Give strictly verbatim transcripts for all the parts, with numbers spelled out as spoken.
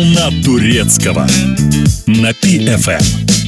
Волна турецкого на Пи эф эм.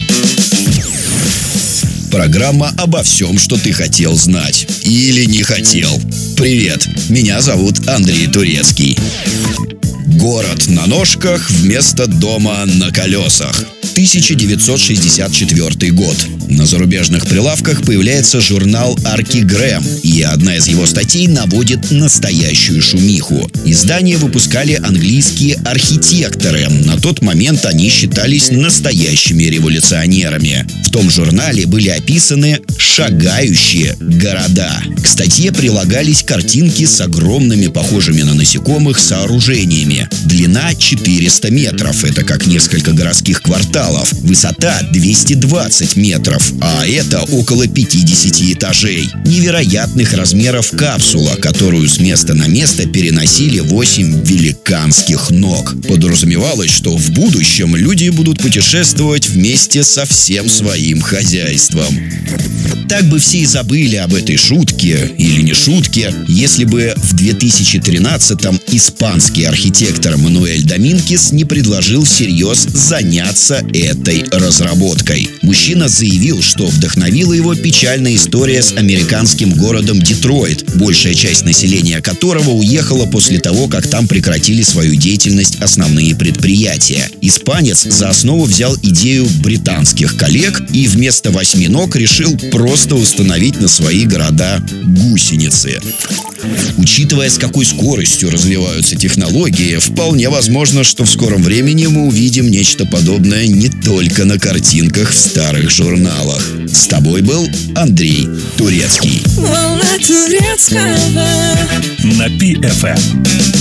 Программа обо всем, что ты хотел знать или не хотел. Привет, меня зовут Андрей Турецкий. Город на ножках вместо дома на колесах. тысяча девятьсот шестьдесят четвёртый год. На зарубежных прилавках появляется журнал «Арки Грэм», и одна из его статей наводит настоящую шумиху. Издание выпускали английские архитекторы. На тот момент они считались настоящими революционерами. В том журнале были описаны шагающие города. К статье прилагались картинки с огромными, похожими на насекомых, сооружениями. Длина четыреста метров, это как несколько городских кварталов. Высота двести двадцать метров, а это около пятидесяти этажей. Невероятных размеров капсула, которую с места на место переносили восемь великанских ног. Подразумевалось, что в будущем люди будут путешествовать вместе со всем своим хозяйством. Так бы все и забыли об этой шутке или не шутке, если бы в две тысячи тринадцатом испанский архитектор Мануэль Доминкес не предложил всерьез заняться этой разработкой. Мужчина заявил, что вдохновила его печальная история с американским городом Детройт, большая часть населения которого уехала после того, как там прекратили свою деятельность основные предприятия. Испанец за основу взял идею британских коллег и вместо восьми ног решил просто установить на свои города гусеницы. Учитывая, с какой скоростью развиваются технологии, вполне возможно, что в скором времени мы увидим нечто подобное не только на картинках в старых журналах. С тобой был Андрей Турецкий. Волна турецкого на Пи эф эм.